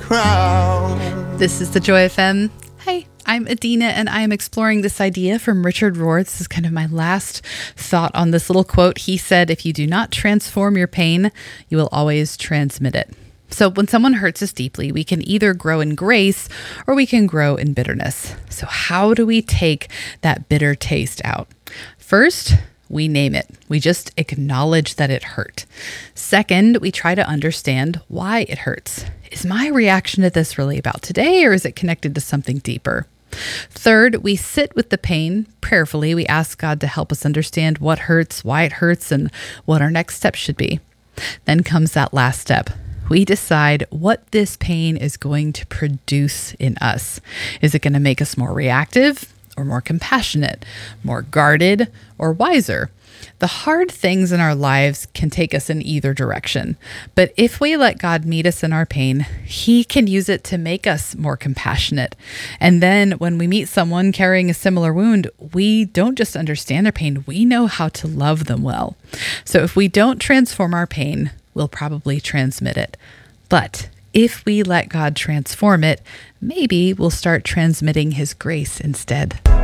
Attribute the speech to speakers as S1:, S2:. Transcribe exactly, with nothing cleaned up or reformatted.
S1: crown.
S2: This is the Joy F M. Hi, I'm Adina, and I am exploring this idea from Richard Rohr. This is kind of my last thought on this little quote. He said, if you do not transform your pain, you will always transmit it. So when someone hurts us deeply, we can either grow in grace or we can grow in bitterness. So how do we take that bitter taste out? First, we name it. We just acknowledge that it hurt. Second, we try to understand why it hurts. Is my reaction to this really about today, or is it connected to something deeper? Third, we sit with the pain prayerfully. We ask God to help us understand what hurts, why it hurts, and what our next step should be. Then comes that last step. We decide what this pain is going to produce in us. Is it going to make us more reactive or more compassionate, more guarded or wiser? The hard things in our lives can take us in either direction. But if we let God meet us in our pain, He can use it to make us more compassionate. And then when we meet someone carrying a similar wound, we don't just understand their pain, we know how to love them well. So if we don't transform our pain, we'll probably transmit it. But if we let God transform it, maybe we'll start transmitting His grace instead.